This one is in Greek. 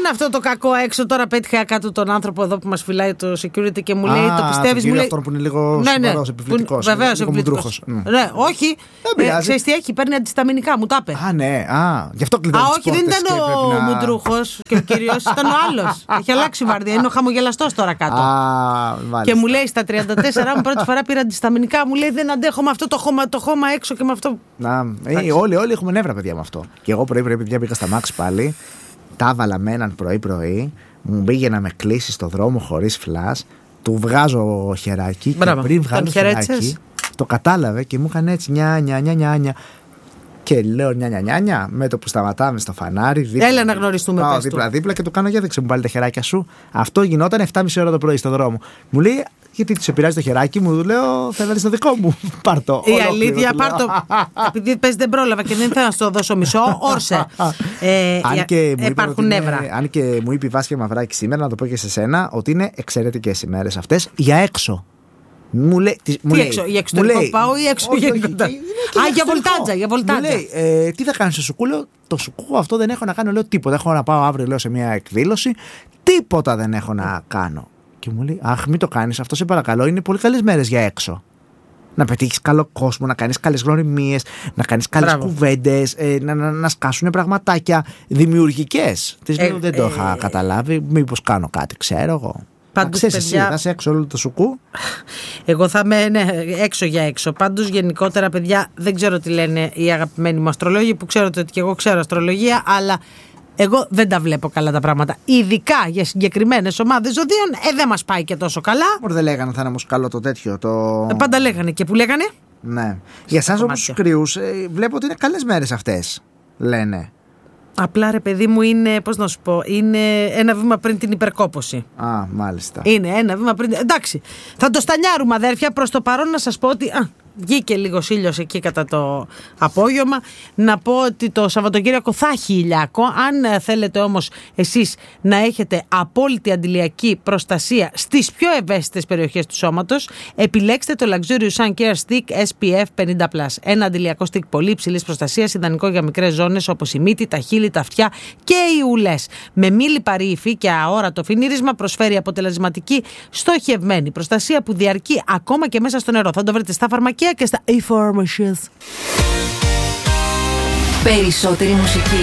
είναι αυτό το κακό έξω. Τώρα πέτυχα κάτω τον άνθρωπο εδώ που μας φυλάει το security και μου λέει: το πιστεύεις? Μου λέει αυτό που είναι λίγο σοβαρός, επιβλητικός. Βεβαίως, επιβλητικός. Ναι, όχι. Ξέρεις τι έχει, παίρνει αντισταμινικά, μου τα είπε. Α, ναι, γι' αυτό κλειδώνει. Όχι, δεν ήταν ο Μουντρούχος και ο κύριος, ήταν ο άλλος. Έχει αλλάξει βάρδια, είναι ο χαμογελαστός τώρα κάτω. Και μου λέει στα 34 μου πρώτη φορά πήρα αντισταμινικά, μου λέει: δεν αντέχω με αυτό το χώμα έξω και με αυτό. Όλοι έχουμε νεύρα, παιδιά, με αυτό. Και εγώ πρωί πήγα στα Μάξ πάλι. Τα έβαλα με έναν πρωί, μου πήγε να με κλείσει στο δρόμο χωρίς φλας. Του βγάζω χεράκι και πριν βγάλω χεράκι το κατάλαβε και μου έκανε έτσι νιά. Και λέω νιά με το που σταματάμε στο φανάρι. Έλα να γνωριστούμε. Πάω δίπλα και το κάνω για δεξί μου πάλι τα χεράκια σου. Αυτό γινόταν 7.30 ώρα το πρωί στο δρόμο. Μου λέει: γιατί του επηρεάζει το χεράκι μου? Λέω: θέλω να δει το δικό μου. Πάρτο. Η αλήθεια, πάρτο. Επειδή πες δεν πρόλαβα και δεν θέλω να στο δώσω μισό, όρσε. Υπάρχουν νεύρα. Αν και μου είπε η Βάσια Μαυράκη σήμερα, να το πω και σε σένα, ότι είναι εξαιρετικές ημέρες αυτές για έξω. Μου λέει, για εξωτερικό πάω ή έξω γενικότερα? Για βολτάτζα. Μου λέει, τι θα κάνεις στο σουκού? Λέω, το σουκού αυτό δεν έχω να κάνω. Λέω, τίποτα. Έχω να πάω αύριο, λέω, σε μια εκδήλωση. Τίποτα δεν έχω να κάνω. Και μου λέει, αχ, μην το κάνεις αυτό, σε παρακαλώ. Είναι πολύ καλές μέρες για έξω. Να πετύχεις καλό κόσμο, να κάνεις καλές γνωριμίες, να κάνεις καλές κουβέντες, να σκάσουν πραγματάκια δημιουργικές. Δεν το είχα καταλάβει. Μήπως κάνω κάτι, ξέρω εγώ. Πάντως, ξέρεις εσύ, θα είσαι έξω όλο το σουκού. Εγώ θα είμαι έξω για έξω. Πάντως γενικότερα, παιδιά, δεν ξέρω τι λένε οι αγαπημένοι μου αστρολόγοι, που ξέρω ότι και εγώ ξέρω αστρολογία, αλλά εγώ δεν τα βλέπω καλά τα πράγματα. Ειδικά για συγκεκριμένες ομάδες ζωδίων, δεν μας πάει και τόσο καλά. Δεν λέγανε θα είναι όμως καλό το τέτοιο. Πάντα λέγανε. Και που λέγανε? Ναι. Για εσάς όμως τους κρυούς, βλέπω ότι είναι καλές μέρες αυτές, λένε. Απλά ρε παιδί μου είναι, πώς να σου πω, είναι ένα βήμα πριν την υπερκόπωση. Μάλιστα. Είναι ένα βήμα πριν. Εντάξει, θα το στανιάρουμε αδέρφια. Προς το παρόν να σας πω ότι βγήκε λίγος ήλιος εκεί κατά το απόγευμα. Να πω ότι το Σαββατοκύριακο θα έχει ηλιάκο. Αν θέλετε όμως εσείς να έχετε απόλυτη αντιλιακή προστασία στις πιο ευαίσθητες περιοχές του σώματος, επιλέξτε το Luxurious Sun Care Stick SPF 50+. Ένα αντιλιακό stick πολύ υψηλής προστασίας, ιδανικό για μικρές ζώνες όπως η μύτη, τα χείλη, τα αυτιά και οι ουλές. Με μη λιπαρή υφή και αόρατο φινίρισμα προσφέρει αποτελεσματική στοχευμένη προστασία που διαρκεί ακόμα και μέσα στο νερό. Θα το βρείτε στα φαρμακεία και στα e-pharmacies. Περισσότερη μουσική,